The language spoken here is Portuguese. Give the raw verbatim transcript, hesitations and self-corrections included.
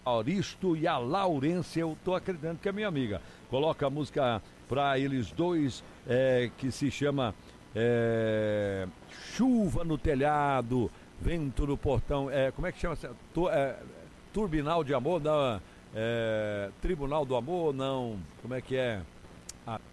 Auristo e a Laurência, eu tô acreditando que é minha amiga. Coloca a música pra eles dois, é, que se chama é, Chuva no Telhado, Vento no Portão, é, como é que chama? Tu, é, Turbinal de Amor, não, é, Tribunal do Amor, não, como é que é? Ah,